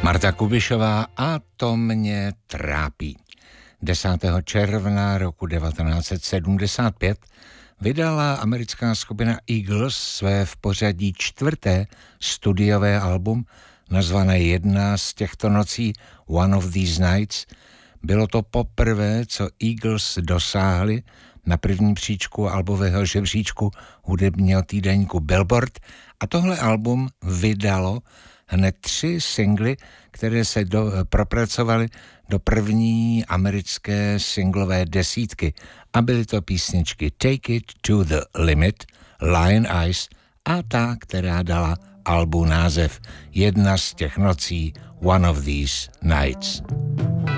Marta Kubišová a to mě trápí. 10. června roku 1975 vydala americká skupina Eagles své v pořadí 4. studiové album, nazvané Jedna z těchto nocí, One of These Nights. Bylo to poprvé, co Eagles dosáhli na první příčku albového žebříčku hudebního týdeníku Billboard a tohle album vydalo hned 3 singly, které se propracovaly do první americké singlové desítky a byly to písničky Take It to the Limit, Lion Eyes a ta, která dala albu název Jedna z těch nocí, One of These Nights.